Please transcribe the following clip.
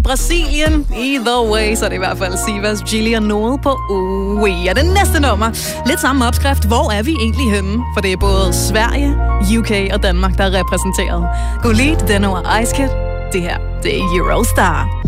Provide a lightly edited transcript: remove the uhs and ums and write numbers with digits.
Brasilien. Either way, så er det i hvert fald Sivas Gillian Noel på We. Og det næste nummer, lidt samme opskrift. Hvor er vi egentlig henne? For det er både Sverige, UK og Danmark, der er repræsenteret. God lide, den over Ice Kid. Det her, det er Eurostar.